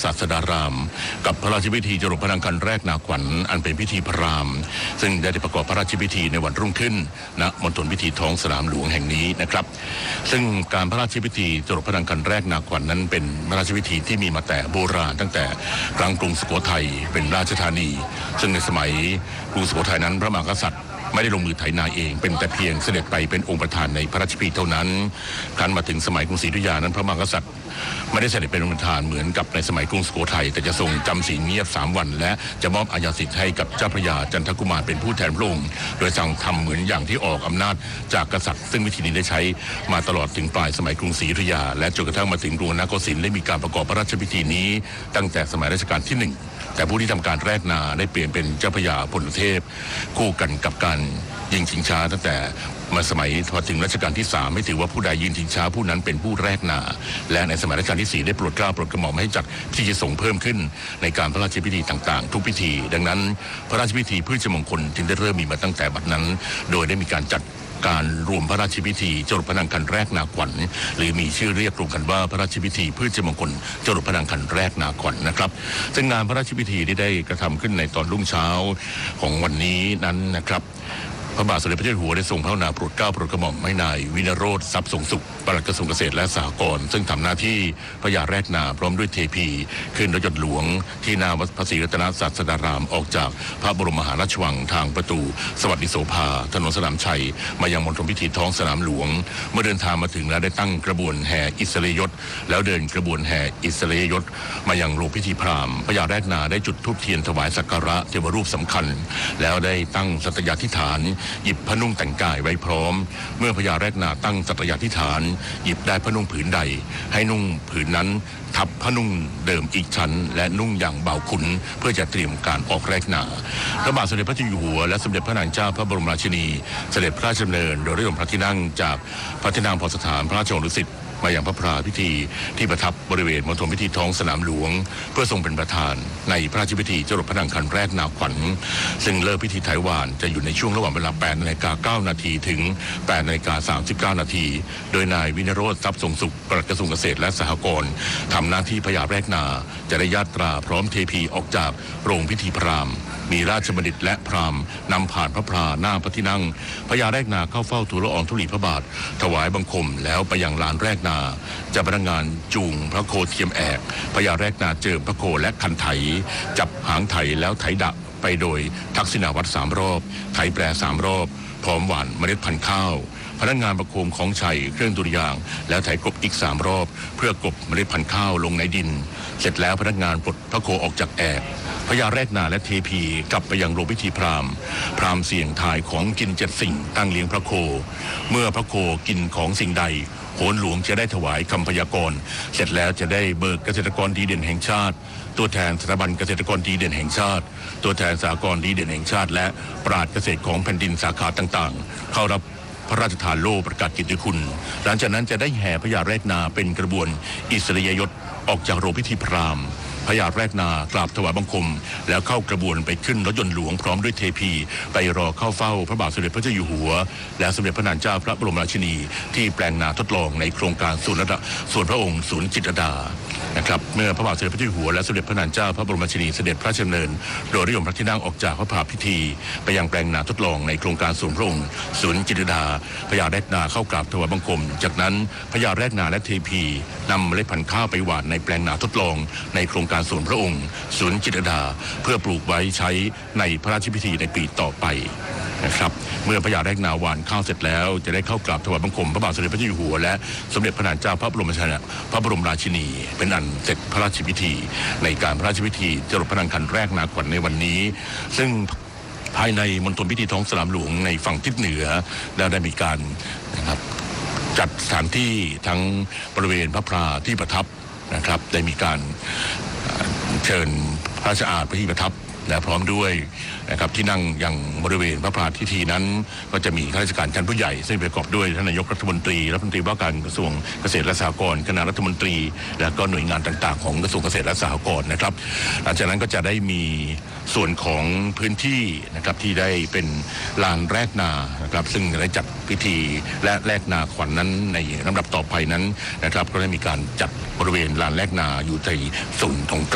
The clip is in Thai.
ศาสดารามกับพระราชพิธีจรดพระนางคันแรกนาขวัญอันเป็นพิธีพราหมณ์ซึ่งได้ประกอบพระราชพิธีในวันรุ่งขึ้นณมณฑลพิธีท้องสนามหลวงแห่งนี้นะครับซึ่งการพระราชพิธีจรดพระนางคันแรกนาขวัญนั้นเป็นพระราชพิธีที่มีมาแต่โบราณตั้งแต่ครั้งกรุงสุโขทัยเป็นราชธานีซึ่งในสมัยกรุงสุโขทัยนั้นพระมหากษัตริย์ไม่ได้ลงมือไถนาเองเป็นแต่เพียงเสด็จไปเป็นองค์ประธานในพระราชพิธีเท่านั้นครั้นมาถึงสมัยกรุงศรีอยุธยานั้นพระมหากษัตริย์ไม่ได้เสด็จเป็นองค์ประธานเหมือนกับในสมัยกรุงสุโขทัยแต่จะทรงจำศีลเงียบ3 วันและจะมอบอาญาสิทธิ์ให้กับเจ้าพระยาจันทกุมารเป็นผู้แทนพระองค์โดยสั่งทำเหมือนอย่างที่ออกอำนาจจากกษัตริย์ซึ่งวิธีนี้ได้ใช้มาตลอดถึงปลายสมัยกรุงศรีอยุธยาและจนกระทั่งมาถึงกรุงรัตนโกสินทร์ได้มีการประกอบพระราชพิธีนี้ตั้งแต่สมัยรัชกาลที่1แต่ผู้ที่ทำการแรกนาได้เปลี่ยนเป็นเจ้าพระยาพลเทพคู่กันกับการยิงชิงช้าตั้งแต่มาสมัยพอถึงรัชกาลที่3ไม่ถือว่าผู้ใดยืนชิงช้าผู้นั้นเป็นผู้แรกนาและในสมัยรัชกาลที่4ได้โปรดเกล้าโปรดกระหม่อมให้จัดพิธีสงฆ์เพิ่มขึ้นในการพระราชพิธีต่างๆทุกพิธีดังนั้นพระราชพิธีพืชมงคลจึงได้เริ่มมีมาตั้งแต่บัดนั้นโดยได้มีการจัดการรวมพระราชพิธีจรดพระนางคันแรกนาขวัญหรือมีชื่อเรียกรวมกันว่าพระราชพิธีพืชมงคลจรดพระนางคันแรกนาขวัญนะครับซึ่งงานพระราชพิธีที่ได้กระทำขึ้นในตอนรุ่งเช้าของวันนี้นั้นนะครับพระบาทสมเด็จพระเจ้าอยู่หัวได้ทรงพระกรุณาโปรดเกล้าโปรดกระหม่อมให้นายวินโรจน์ทรัพย์สงสุขปลัดกระทรวงเกษตรและสหกรณ์ซึ่งทำหน้าที่พระยาแรกนาพร้อมด้วยเทพีขึ้นรถยนต์หลวงที่หน้าวัดพระศรีรัตนศาสดารามออกจากพระบรมมหาราชวังทางประตูสวัสดิโสภาถนนสนามชัยมายังมณฑลพิธีท้องสนามหลวงเมื่อเดินทางมาถึงแล้วได้ตั้งกระบวนแห่อิสริยยศแล้วเดินกระบวนแห่อิสริยยศมายังโรงพิธีพราหมณ์พระยาแรกนาได้จุดธูปเทียนถวายสักการะเทวรูปสำคัญแล้วได้ตั้งสัตยาธิษฐานหยิบพระนุ่งแต่งกายไว้พร้อมเมื่อพญาแรกนาตั้งสัตยาธิษฐานหยิบได้พระนุ่งผืนใดให้นุ่งผืนนั้นทับพระนุ่งเดิมอีกชั้นและนุ่งอย่างเบาขุนเพื่อจะเตรียมการออกแรกนาพระบาทสมเด็จพระเจ้าอยู่หัวและสมเด็จพระนางเจ้าพระบรมราชินีเสด็จพระราชดำเนินโดยเรื่องพระที่นั่งจากพระที่นั่งพอสถานพระราชวังดุสิตมาอย่างพระพราพิธีที่ประทับบริเวณมณฑลพิธีท้องสนามหลวงเพื่อทรงเป็นประธานในพระราชพิธีจรดพระนางคันแรกนาขวัญซึ่งเลิกพิธีไถวานจะอยู่ในช่วงระหว่างเวลา 8:09 นาทีถึง 8:39 นาทีโดยนายวินโรจน์ทรัพย์สงสุขปลัดกระทรวงเกษตรและสหกรณ์ทำหน้าที่พญาแรกนาจะได้ญาตราพร้อมเทพีออกจากโรงพิธีพราหมณ์มีราชบัณฑิตและพราหมณ์นำผ่านพระพราหน้าพระที่นั่งพญาแรกนาเข้าเฝ้าทูลละอองธุลีพระบาทถวายบังคมแล้วไปยังลานแรกนาจะพนักงานจูงพระโคเทียมแอกพญาแรกนาเจิมพระโคและคันไถจับหางไถแล้วไถดะไปโดยทักษิณาวัตร3 รอบไถแปร3 รอบพร้อมหว่านเมล็ดพันธุ์ข้าวพนักงานประโคมของชัยเครื่องดุริยางค์แล้วไถกบอีก3 รอบเพื่อกบเมล็ดพันธุ์ข้าวลงในดินเสร็จแล้วพนักงานปลดพระโคออกจากแอกพญาแรกนาและเทพีกลับไปยังโรงพิธีพราหมณ์เสี่ยงทายของกิน7 สิ่งตั้งเลี้ยงพระโคเมื่อพระโคกินของสิ่งใดโหนหลวงจะได้ถวายคำพยากรณ์เสร็จแล้วจะได้เบิกเกษตรกรดีเด่นแห่งชาติตัวแทนสถาบันเกษตรกรดีเด่นแห่งชาติตัวแทนสหกรณ์ดีเด่นแห่งชาติและปราชญ์เกษตรของแผ่นดินสาขาต่างๆเข้ารับพระราชทานโล่ประกาศเกียรติคุณหลังจากนั้นจะได้แห่พญาแรกนาเป็นกระบวนอิสริยยศออกจากโรงพิธีพราหมณ์พญาแรกนากราบถวายบังคมแล้วเข้ากระบวนไปขึ้นรถยนต์หลวงพร้อมด้วยเทพีไปรอเข้าเฝ้าพระบาทสมเด็จพระเจ้าอยู่หัวและสมเด็จพระนางเจ้าพระบรมราชินีที่แปลงนาทดลองในโครงการส่วนพระองค์ศูนย์จิตรลดานะครับเมื่อพระบาทสมเด็จพระเจ้าอยู่หัวและสมเด็จพระนางเจ้าพระบรมราชินีเสด็จพระราชดำเนินโดยนิยมพระที่นั่งออกจากพระพาพิธีไปยังแปลงนาทดลองในโครงการส่วนพระองค์ศูนย์จิตรลดาพญาแรกนาเข้ากราบถวายบังคมจากนั้นพญาแรกนาและเทพีนำเมล็ดพันธุ์ข้าวไปหว่านในแปลงนาทดลองในโครงการส่วนพระองค์ศูนย์จิตรลดาเพื่อปลูกไว้ใช้ในพระราชพิธีในปีต่อไปนะครับเมื่อพญาแรกนาหว่านข้าวเสร็จแล้วจะได้เข้ากราบถวายบังคมพระบาทสมเด็จพระเจ้าอยู่หัวและสมเด็จพระนางเจ้าพระบรมราชินีเป็นอันเสร็จพระราชพิธีในการพระราชพิธีจรดพระนางคันแรกนาขวัญในวันนี้ซึ่งภายในมณฑลพิธีท้องสนามหลวงในฝั่งทิศเหนือได้มีการนะครับจัดสถานที่ทั้งบริเวณพระพราที่ประทับนะครับได้มีการเชิญพระราชอาณาที่ประทับและพร้อมด้วยนะครับที่นั่งยังบริเวณพระพราพิธีนั้นก็จะมีข้าราชการชั้นผู้ใหญ่ซึ่งประกอบด้วยท่านนายกรัฐมนตรีว่าการกระทรวงเกษตรและสหกรณ์คณะรัฐมนตรีและก็หน่วยงานต่างๆของกระทรวงเกษตรและสหกรณ์นะครับหลังจากนั้นก็จะได้มีส่วนของพื้นที่นะครับที่ได้เป็นลานแรกนานะครับซึ่งได้จัดพิธีและแรกนาขวัญนั้นในลำดับต่อไปนั้นนะครับก็ได้มีการจัดบริเวณลานแรกนาอยู่ในส่วนของ